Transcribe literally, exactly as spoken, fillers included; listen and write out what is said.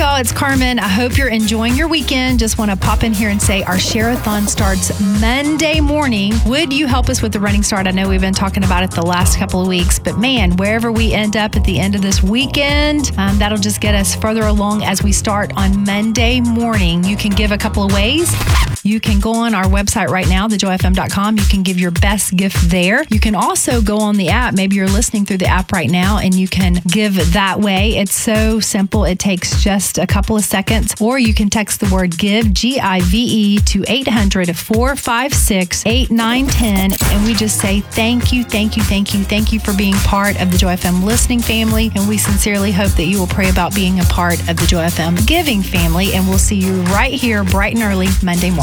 y'all. It's Carmen. I hope you're enjoying your weekend. Just want to pop in here and say our Share-a-thon starts Monday morning. Would you help us with the running start? I know we've been talking about it the last couple of weeks, but man, wherever we end up at the end of this weekend, um, that'll just get us further along as we start on Monday morning. You can give a couple of ways. You can go on our website right now, the joy f m dot com. You can give your best gift there. You can also go on the app. Maybe you're listening through the app right now and you can give that way. It's so simple. It takes just a couple of seconds. Or you can text the word GIVE, G I V E, to eight hundred, four five six, eight nine one zero. And we just say thank you, thank you, thank you, thank you for being part of the Joy F M listening family. And we sincerely hope that you will pray about being a part of the Joy F M giving family. And we'll see you right here bright and early Monday morning.